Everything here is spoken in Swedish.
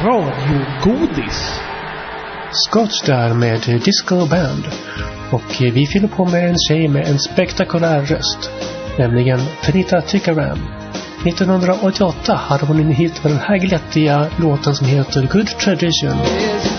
radiogodis. Scotch där med Disco Band. Och vi fyller på med en tjej med en spektakulär röst, nämligen Fenita Tikaram. 1988 hade hon en hit med den här glättiga låten som heter Good Tradition.